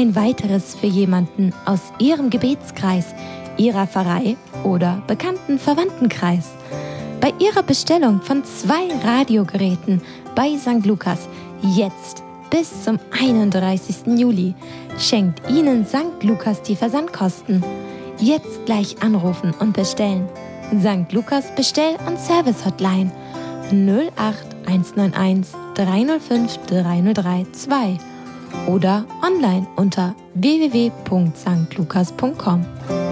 ein weiteres für jemanden aus Ihrem Gebetskreis, Ihrer Pfarrei oder bekannten Verwandtenkreis. Bei Ihrer Bestellung von 2 Radiogeräten bei St. Lukas jetzt bis zum 31. Juli schenkt Ihnen St. Lukas die Versandkosten. Jetzt gleich anrufen und bestellen. St. Lukas Bestell- und Service-Hotline 08191 305 3032 oder online unter www.stlukas.com.